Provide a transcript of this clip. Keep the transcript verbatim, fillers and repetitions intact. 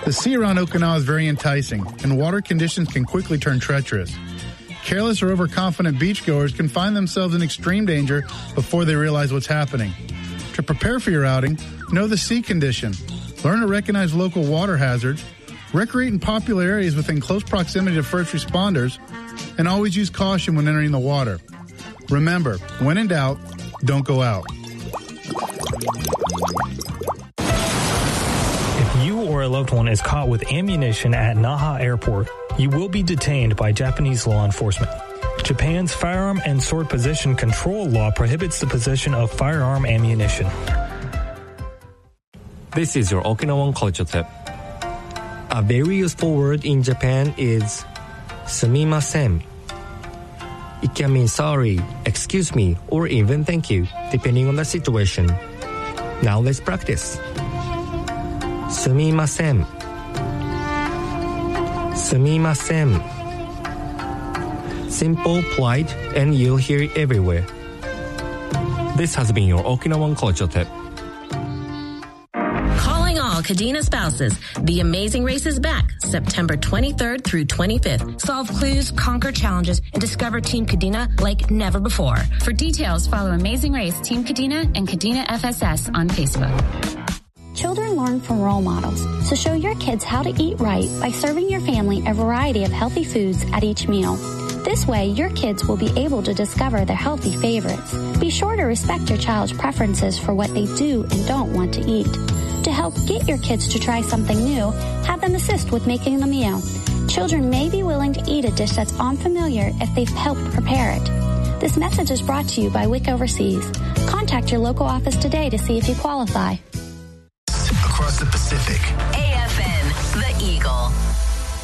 The sea around Okinawa is very enticing, and water conditions can quickly turn treacherous. Careless or overconfident beachgoers can find themselves in extreme danger before they realize what's happening. To prepare for your outing, know the sea condition, learn to recognize local water hazards, recreate in popular areas within close proximity to first responders, and always use caution when entering the water. Remember, when in doubt, don't go out. If you or a loved one is caught with ammunition at Naha Airport, you will be detained by Japanese law enforcement. Japan's firearm and sword possession control law prohibits the possession of firearm ammunition. This is your Okinawan culture tip. A very useful word in Japan is sumimasen. It can mean sorry, excuse me, or even thank you, depending on the situation. Now let's practice. Sumimasen. Sumimasen. Simple, polite, and you'll hear it everywhere. This has been your Okinawan culture tip. Calling all Kadena spouses. The Amazing Race is back September twenty-third through twenty-fifth. Solve clues, conquer challenges, and discover Team Kadena like never before. For details, follow Amazing Race, Team Kadena, and Kadena F S S on Facebook. Children learn from role models, so show your kids how to eat right by serving your family a variety of healthy foods at each meal. This way, your kids will be able to discover their healthy favorites. Be sure to respect your child's preferences for what they do and don't want to eat. To help get your kids to try something new, have them assist with making the meal. Children may be willing to eat a dish that's unfamiliar if they've helped prepare it. This message is brought to you by WIC Overseas. Contact your local office today to see if you qualify. Across the Pacific. A F N, The Eagle.